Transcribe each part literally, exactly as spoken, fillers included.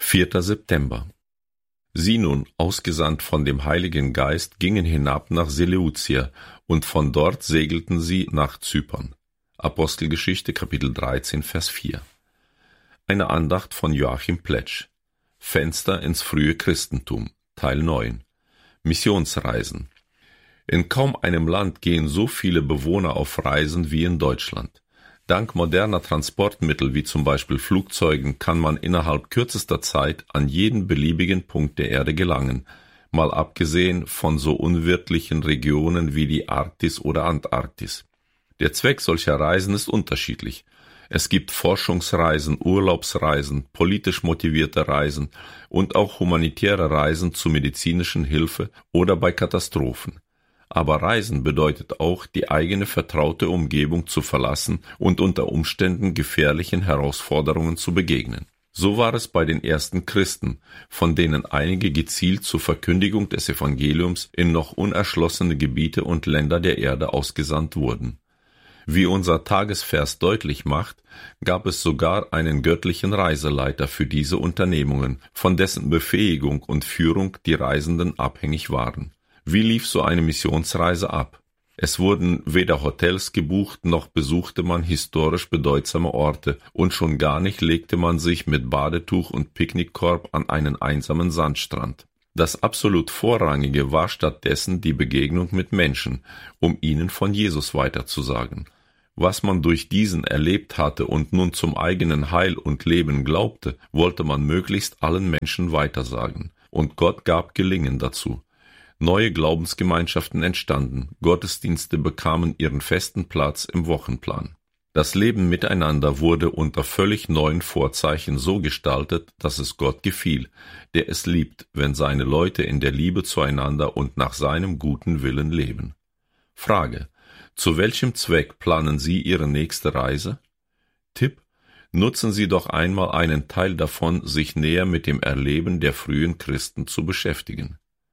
vierter September. Sie nun, ausgesandt von dem Heiligen Geist, gingen hinab nach Seleucia, und von dort segelten sie nach Zypern. Apostelgeschichte, Kapitel dreizehn, Vers vier. Eine Andacht von Joachim Pletsch. Fenster ins frühe Christentum, Teil neun. Missionsreisen. In kaum einem Land gehen so viele Bewohner auf Reisen wie in Deutschland. Dank moderner Transportmittel wie zum Beispiel Flugzeugen kann man innerhalb kürzester Zeit an jeden beliebigen Punkt der Erde gelangen, mal abgesehen von so unwirtlichen Regionen wie die Arktis oder Antarktis. Der Zweck solcher Reisen ist unterschiedlich. Es gibt Forschungsreisen, Urlaubsreisen, politisch motivierte Reisen und auch humanitäre Reisen zur medizinischen Hilfe oder bei Katastrophen. Aber Reisen bedeutet auch, die eigene vertraute Umgebung zu verlassen und unter Umständen gefährlichen Herausforderungen zu begegnen. So war es bei den ersten Christen, von denen einige gezielt zur Verkündigung des Evangeliums in noch unerschlossene Gebiete und Länder der Erde ausgesandt wurden. Wie unser Tagesvers deutlich macht, gab es sogar einen göttlichen Reiseleiter für diese Unternehmungen, von dessen Befähigung und Führung die Reisenden abhängig waren. Wie lief so eine Missionsreise ab? Es wurden weder Hotels gebucht, noch besuchte man historisch bedeutsame Orte, und schon gar nicht legte man sich mit Badetuch und Picknickkorb an einen einsamen Sandstrand. Das absolut Vorrangige war stattdessen die Begegnung mit Menschen, um ihnen von Jesus weiterzusagen. Was man durch diesen erlebt hatte und nun zum eigenen Heil und Leben glaubte, wollte man möglichst allen Menschen weitersagen. Und Gott gab Gelingen dazu. Neue Glaubensgemeinschaften entstanden, Gottesdienste bekamen ihren festen Platz im Wochenplan. Das Leben miteinander wurde unter völlig neuen Vorzeichen so gestaltet, dass es Gott gefiel, der es liebt, wenn seine Leute in der Liebe zueinander und nach seinem guten Willen leben. Frage: Zu welchem Zweck planen Sie Ihre nächste Reise? Tipp: Nutzen Sie doch einmal einen Teil davon, sich näher mit dem Erleben der frühen Christen zu beschäftigen.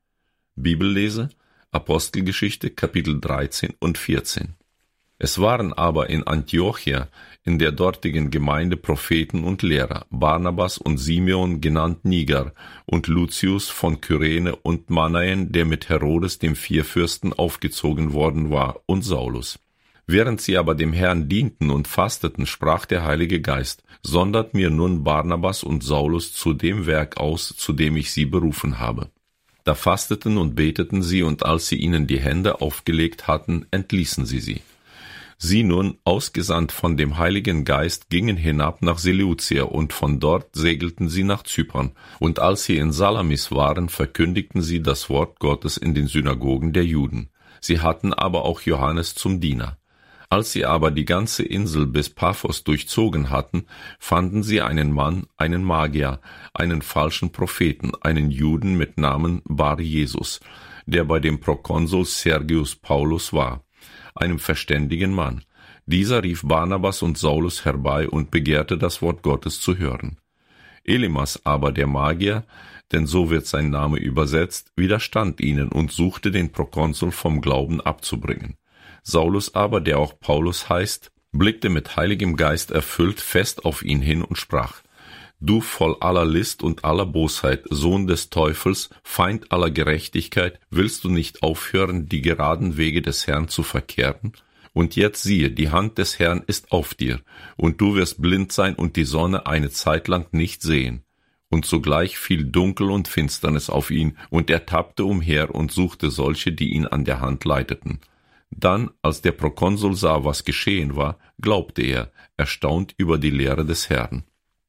Bibellese, Apostelgeschichte, Kapitel dreizehn und vierzehn. Es waren aber in Antiochia, in der dortigen Gemeinde, Propheten und Lehrer, Barnabas und Simeon genannt Niger und Lucius von Kyrene und Manaen, der mit Herodes dem Vierfürsten aufgezogen worden war, und Saulus. Während sie aber dem Herrn dienten und fasteten, sprach der Heilige Geist: Sondert mir nun Barnabas und Saulus zu dem Werk aus, zu dem ich sie berufen habe. Da fasteten und beteten sie, und als sie ihnen die Hände aufgelegt hatten, entließen sie sie. Sie nun, ausgesandt von dem Heiligen Geist, gingen hinab nach Seleucia, und von dort segelten sie nach Zypern. Und als sie in Salamis waren, verkündigten sie das Wort Gottes in den Synagogen der Juden. Sie hatten aber auch Johannes zum Diener. Als sie aber die ganze Insel bis Paphos durchzogen hatten, fanden sie einen Mann, einen Magier, einen falschen Propheten, einen Juden mit Namen Bar Jesus, der bei dem Prokonsul Sergius Paulus war, einem verständigen Mann. Dieser rief Barnabas und Saulus herbei und begehrte, das Wort Gottes zu hören. Elimas aber, der Magier, denn so wird sein Name übersetzt, widerstand ihnen und suchte den Prokonsul vom Glauben abzubringen. Saulus aber, der auch Paulus heißt, blickte mit heiligem Geist erfüllt fest auf ihn hin und sprach: Du voll aller List und aller Bosheit, Sohn des Teufels, Feind aller Gerechtigkeit, willst du nicht aufhören, die geraden Wege des Herrn zu verkehren? Und jetzt siehe, die Hand des Herrn ist auf dir, und du wirst blind sein und die Sonne eine Zeit lang nicht sehen. Und sogleich fiel Dunkel und Finsternis auf ihn, und er tappte umher und suchte solche, die ihn an der Hand leiteten. Dann, als der Prokonsul sah, was geschehen war, glaubte er, erstaunt über die Lehre des Herrn.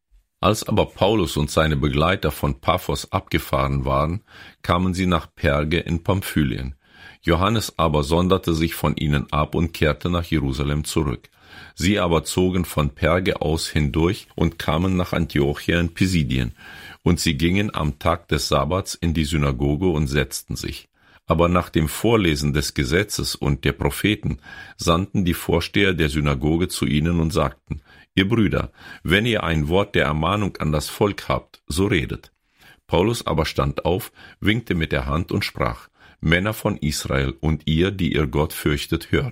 Als aber Paulus und seine Begleiter von Paphos abgefahren waren, kamen sie nach Perge in Pamphylien. Johannes aber sonderte sich von ihnen ab und kehrte nach Jerusalem zurück. Sie aber zogen von Perge aus hindurch und kamen nach Antiochia in Pisidien, und sie gingen am Tag des Sabbats in die Synagoge und setzten sich. Aber nach dem Vorlesen des Gesetzes und der Propheten sandten die Vorsteher der Synagoge zu ihnen und sagten: Ihr Brüder, wenn ihr ein Wort der Ermahnung an das Volk habt, so redet. Paulus aber stand auf, winkte mit der Hand und sprach: Männer von Israel und ihr, die ihr Gott fürchtet, hört.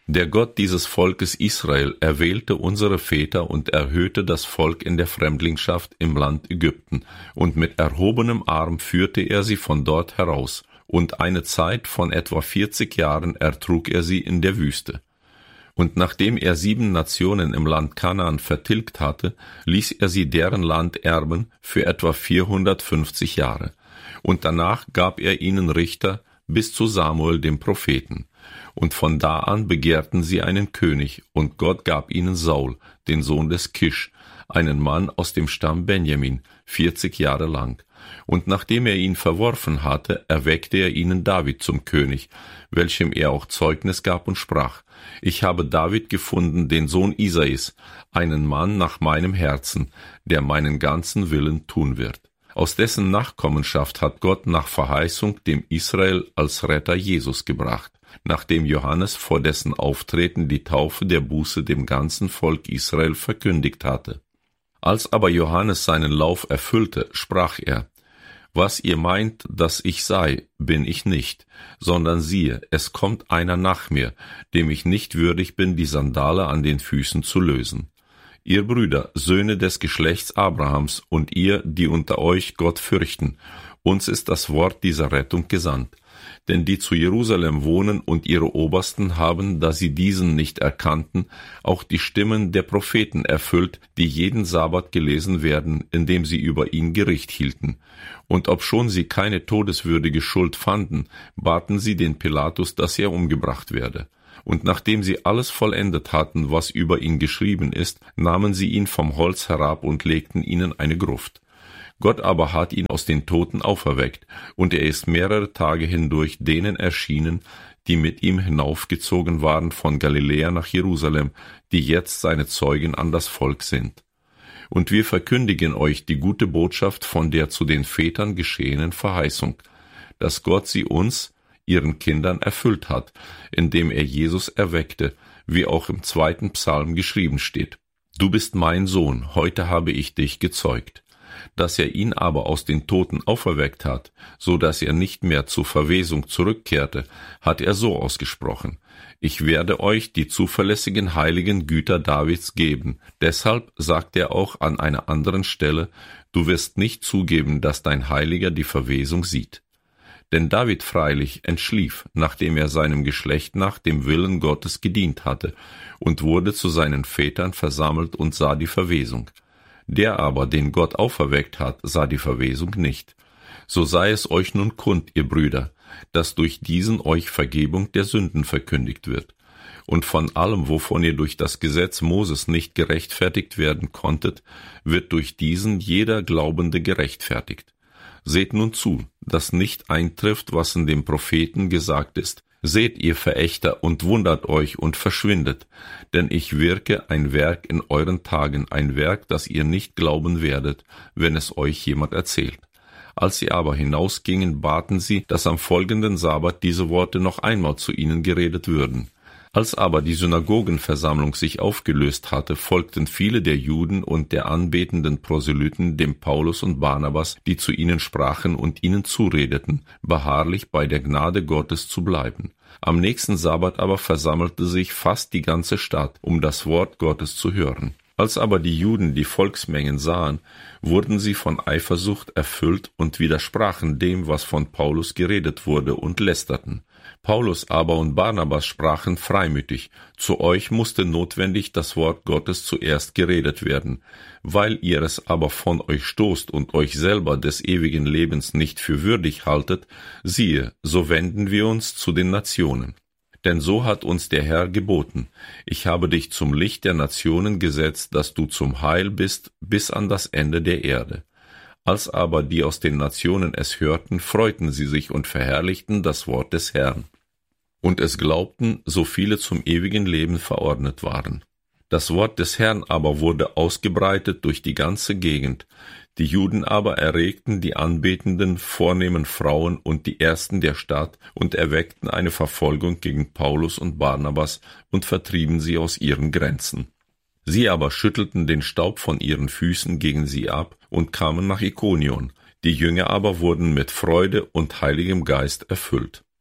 Der Gott dieses Volkes Israel erwählte unsere Väter und erhöhte das Volk in der Fremdlingschaft im Land Ägypten, und mit erhobenem Arm führte er sie von dort heraus, und eine Zeit von etwa vierzig Jahren ertrug er sie in der Wüste. Und nachdem er sieben Nationen im Land Kanaan vertilgt hatte, ließ er sie deren Land erben für etwa vierhundertfünfzig Jahre. Und danach gab er ihnen Richter bis zu Samuel dem Propheten. Und von da an begehrten sie einen König, und Gott gab ihnen Saul, den Sohn des Kisch, einen Mann aus dem Stamm Benjamin, vierzig Jahre lang. Und nachdem er ihn verworfen hatte, erweckte er ihnen David zum König, welchem er auch Zeugnis gab und sprach: Ich habe David gefunden, den Sohn Isais, einen Mann nach meinem Herzen, der meinen ganzen Willen tun wird. Aus dessen Nachkommenschaft hat Gott nach Verheißung dem Israel als Retter Jesus gebracht, nachdem Johannes vor dessen Auftreten die Taufe der Buße dem ganzen Volk Israel verkündigt hatte. Als aber Johannes seinen Lauf erfüllte, sprach er: Was ihr meint, dass ich sei, bin ich nicht, sondern siehe, es kommt einer nach mir, dem ich nicht würdig bin, die Sandale an den Füßen zu lösen. Ihr Brüder, Söhne des Geschlechts Abrahams, und ihr, die unter euch Gott fürchten, uns ist das Wort dieser Rettung gesandt. Denn die zu Jerusalem wohnen und ihre Obersten haben, da sie diesen nicht erkannten, auch die Stimmen der Propheten erfüllt, die jeden Sabbat gelesen werden, indem sie über ihn Gericht hielten. Und obschon sie keine todeswürdige Schuld fanden, baten sie den Pilatus, dass er umgebracht werde. Und nachdem sie alles vollendet hatten, was über ihn geschrieben ist, nahmen sie ihn vom Holz herab und legten ihnen eine Gruft. Gott aber hat ihn aus den Toten auferweckt, und er ist mehrere Tage hindurch denen erschienen, die mit ihm hinaufgezogen waren von Galiläa nach Jerusalem, die jetzt seine Zeugen an das Volk sind. Und wir verkündigen euch die gute Botschaft von der zu den Vätern geschehenen Verheißung, dass Gott sie uns, ihren Kindern, erfüllt hat, indem er Jesus erweckte, wie auch im zweiten Psalm geschrieben steht: Du bist mein Sohn, heute habe ich dich gezeugt. Dass er ihn aber aus den Toten auferweckt hat, so dass er nicht mehr zur Verwesung zurückkehrte, hat er so ausgesprochen: Ich werde euch die zuverlässigen heiligen Güter Davids geben. Deshalb sagt er auch an einer anderen Stelle: Du wirst nicht zugeben, dass dein Heiliger die Verwesung sieht. Denn David freilich entschlief, nachdem er seinem Geschlecht nach dem Willen Gottes gedient hatte, und wurde zu seinen Vätern versammelt und sah die Verwesung. Der aber, den Gott auferweckt hat, sah die Verwesung nicht. So sei es euch nun kund, ihr Brüder, dass durch diesen euch Vergebung der Sünden verkündigt wird. Und von allem, wovon ihr durch das Gesetz Moses nicht gerechtfertigt werden konntet, wird durch diesen jeder Glaubende gerechtfertigt. Seht nun zu, dass nicht eintrifft, was in dem Propheten gesagt ist: Seht, ihr Verächter, und wundert euch und verschwindet, denn ich wirke ein Werk in euren Tagen, ein Werk, das ihr nicht glauben werdet, wenn es euch jemand erzählt. Als sie aber hinausgingen, baten sie, dass am folgenden Sabbat diese Worte noch einmal zu ihnen geredet würden. Als aber die Synagogenversammlung sich aufgelöst hatte, folgten viele der Juden und der anbetenden Proselyten dem Paulus und Barnabas, die zu ihnen sprachen und ihnen zuredeten, beharrlich bei der Gnade Gottes zu bleiben. Am nächsten Sabbat aber versammelte sich fast die ganze Stadt, um das Wort Gottes zu hören. Als aber die Juden die Volksmengen sahen, wurden sie von Eifersucht erfüllt und widersprachen dem, was von Paulus geredet wurde, und lästerten. Paulus aber und Barnabas sprachen freimütig: Zu euch musste notwendig das Wort Gottes zuerst geredet werden. Weil ihr es aber von euch stoßt und euch selber des ewigen Lebens nicht für würdig haltet, siehe, so wenden wir uns zu den Nationen. Denn so hat uns der Herr geboten: Ich habe dich zum Licht der Nationen gesetzt, dass du zum Heil bist bis an das Ende der Erde. Als aber die aus den Nationen es hörten, freuten sie sich und verherrlichten das Wort des Herrn. Und es glaubten, so viele zum ewigen Leben verordnet waren. Das Wort des Herrn aber wurde ausgebreitet durch die ganze Gegend. Die Juden aber erregten die anbetenden, vornehmen Frauen und die Ersten der Stadt und erweckten eine Verfolgung gegen Paulus und Barnabas und vertrieben sie aus ihren Grenzen. Sie aber schüttelten den Staub von ihren Füßen gegen sie ab und kamen nach Ikonion. Die Jünger aber wurden mit Freude und Heiligem Geist erfüllt.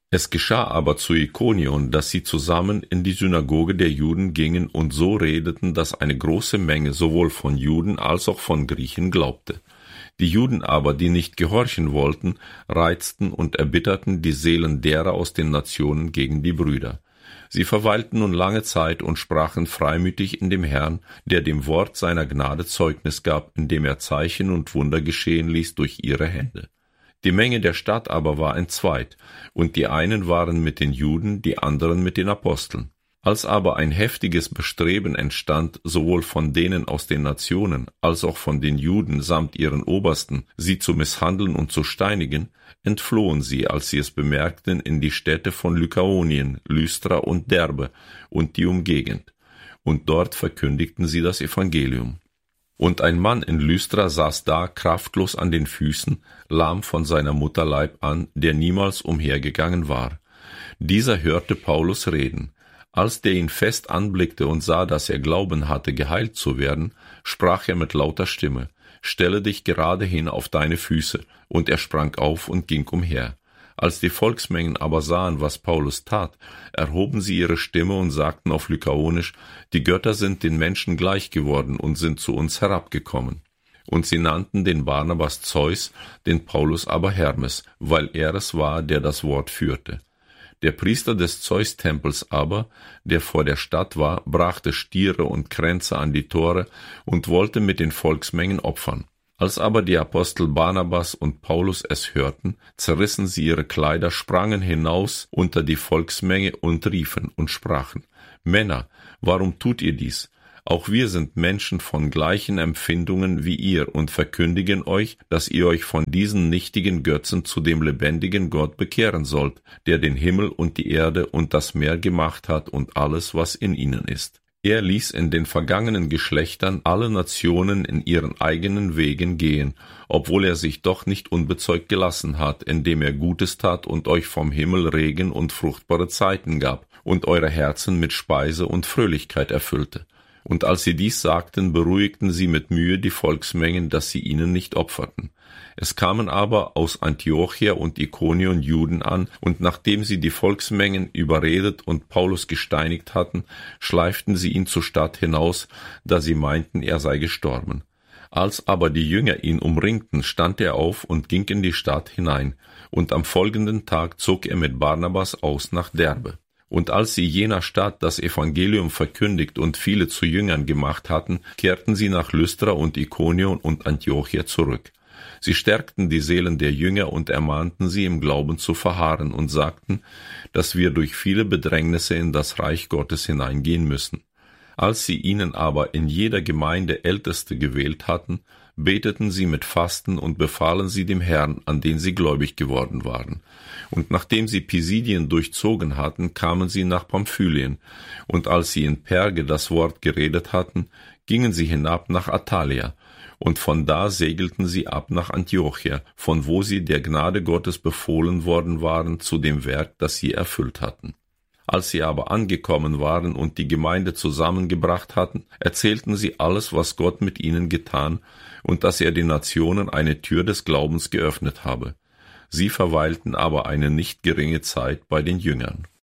Es geschah aber zu Ikonion, dass sie zusammen in die Synagoge der Juden gingen und so redeten, dass eine große Menge sowohl von Juden als auch von Griechen glaubte. Die Juden aber, die nicht gehorchen wollten, reizten und erbitterten die Seelen derer aus den Nationen gegen die Brüder. Sie verweilten nun lange Zeit und sprachen freimütig in dem Herrn, der dem Wort seiner Gnade Zeugnis gab, indem er Zeichen und Wunder geschehen ließ durch ihre Hände. Die Menge der Stadt aber war entzweit, und die einen waren mit den Juden, die anderen mit den Aposteln. Als aber ein heftiges Bestreben entstand, sowohl von denen aus den Nationen, als auch von den Juden samt ihren Obersten, sie zu misshandeln und zu steinigen, entflohen sie, als sie es bemerkten, in die Städte von Lykaonien, Lystra und Derbe und die Umgegend. Und dort verkündigten sie das Evangelium. Und ein Mann in Lystra saß da, kraftlos an den Füßen, lahm von seiner Mutterleib an, der niemals umhergegangen war. Dieser hörte Paulus reden. Als der ihn fest anblickte und sah, dass er Glauben hatte, geheilt zu werden, sprach er mit lauter Stimme: »Stelle dich gerade hin auf deine Füße«, und er sprang auf und ging umher. Als die Volksmengen aber sahen, was Paulus tat, erhoben sie ihre Stimme und sagten auf Lykaonisch: »Die Götter sind den Menschen gleich geworden und sind zu uns herabgekommen.« Und sie nannten den Barnabas Zeus, den Paulus aber Hermes, weil er es war, der das Wort führte. Der Priester des Zeus-Tempels aber, der vor der Stadt war, brachte Stiere und Kränze an die Tore und wollte mit den Volksmengen opfern. Als aber die Apostel Barnabas und Paulus es hörten, zerrissen sie ihre Kleider, sprangen hinaus unter die Volksmenge und riefen und sprachen: »Männer, warum tut ihr dies? Auch wir sind Menschen von gleichen Empfindungen wie ihr und verkündigen euch, dass ihr euch von diesen nichtigen Götzen zu dem lebendigen Gott bekehren sollt, der den Himmel und die Erde und das Meer gemacht hat und alles, was in ihnen ist. Er ließ in den vergangenen Geschlechtern alle Nationen in ihren eigenen Wegen gehen, obwohl er sich doch nicht unbezeugt gelassen hat, indem er Gutes tat und euch vom Himmel Regen und fruchtbare Zeiten gab und eure Herzen mit Speise und Fröhlichkeit erfüllte. Und als sie dies sagten, beruhigten sie mit Mühe die Volksmengen, dass sie ihnen nicht opferten. Es kamen aber aus Antiochia und Ikonion Juden an, und nachdem sie die Volksmengen überredet und Paulus gesteinigt hatten, schleiften sie ihn zur Stadt hinaus, da sie meinten, er sei gestorben. Als aber die Jünger ihn umringten, stand er auf und ging in die Stadt hinein, und am folgenden Tag zog er mit Barnabas aus nach Derbe. Und als sie jener Stadt das Evangelium verkündigt und viele zu Jüngern gemacht hatten, kehrten sie nach Lystra und Ikonion und Antiochia zurück. Sie stärkten die Seelen der Jünger und ermahnten sie, im Glauben zu verharren, und sagten, dass wir durch viele Bedrängnisse in das Reich Gottes hineingehen müssen. Als sie ihnen aber in jeder Gemeinde Älteste gewählt hatten, beteten sie mit Fasten und befahlen sie dem Herrn, an den sie gläubig geworden waren. Und nachdem sie Pisidien durchzogen hatten, kamen sie nach Pamphylien, und als sie in Perge das Wort geredet hatten, gingen sie hinab nach Attalia, und von da segelten sie ab nach Antiochia, von wo sie der Gnade Gottes befohlen worden waren zu dem Werk, das sie erfüllt hatten. Als sie aber angekommen waren und die Gemeinde zusammengebracht hatten, erzählten sie alles, was Gott mit ihnen getan, und dass er den Nationen eine Tür des Glaubens geöffnet habe. Sie verweilten aber eine nicht geringe Zeit bei den Jüngern.